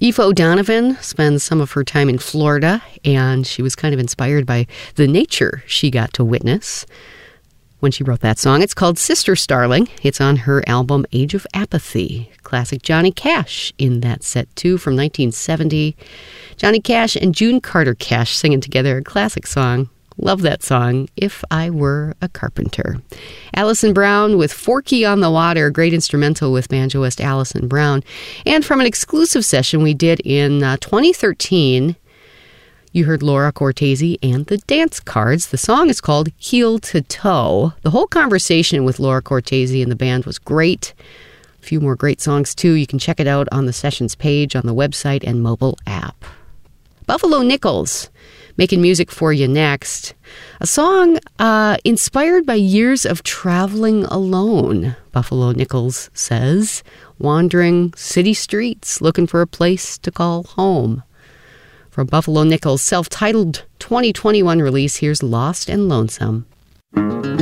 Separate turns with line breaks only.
Aoife O'Donovan spends some of her time in Florida, and she was kind of inspired by the nature she got to witness when she wrote that song. It's called Sister Starling. It's on her album Age of Apathy. Classic Johnny Cash in that set, too, from 1970. Johnny Cash and June Carter Cash singing together a classic song. Love that song, If I Were a Carpenter. Alison Brown with Forky on the Water, great instrumental with banjoist Alison Brown. And from an exclusive session we did in 2013, you heard Laura Cortese and the Dance Cards. The song is called Heel to Toe. The whole conversation with Laura Cortese and the band was great. A few more great songs, too. You can check it out on the sessions page on the website and mobile app. Buffalo Nichols making music for you next. A song inspired by years of traveling alone, Buffalo Nichols says, wandering city streets looking for a place to call home. From Buffalo Nichols' self-titled 2021 release, here's Lost and Lonesome.